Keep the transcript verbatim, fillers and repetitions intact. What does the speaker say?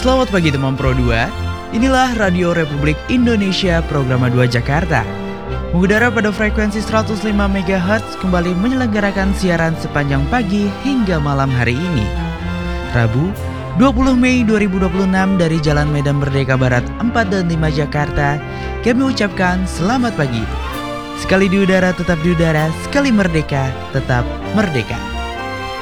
Selamat pagi teman Pro dua. Inilah Radio Republik Indonesia Program dua Jakarta. Mengudara pada frekuensi seratus lima megahertz kembali menyelenggarakan siaran sepanjang pagi hingga malam hari ini. Rabu, dua puluh Mei dua ribu dua puluh enam dari Jalan Medan Merdeka Barat empat dan lima Jakarta, kami ucapkan selamat pagi. Sekali di udara tetap di udara, sekali merdeka tetap merdeka.